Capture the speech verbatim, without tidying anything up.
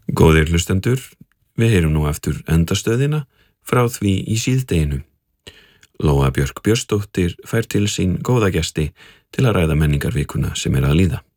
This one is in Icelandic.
Góðir hlustendur, við heyrum nú aftur endastöðina frá því í síðdeginu. Lóa Björk Björnsdóttir fær til sín góða gesti til að ræða menningarvikuna sem er að líða.